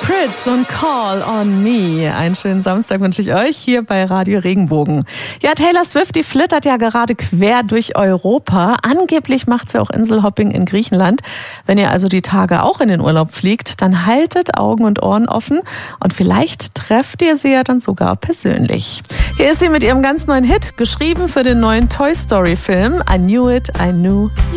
Pritz und Call on Me. Einen schönen Samstag wünsche ich euch hier bei Radio Regenbogen. Ja, Taylor Swift, die flittert ja gerade quer durch Europa. Angeblich macht sie auch Inselhopping in Griechenland. Wenn ihr also die Tage auch in den Urlaub fliegt, dann haltet Augen und Ohren offen und vielleicht trefft ihr sie ja dann sogar persönlich. Hier ist sie mit ihrem ganz neuen Hit, geschrieben für den neuen Toy Story Film I Knew It, I Knew